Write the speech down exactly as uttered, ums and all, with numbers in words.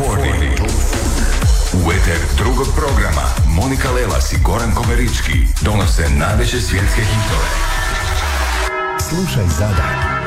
četrnaest. U eter drugog programa Monika Lelas i Goran Komerički donose najveće svjetske hitove. Slušaj Zadar.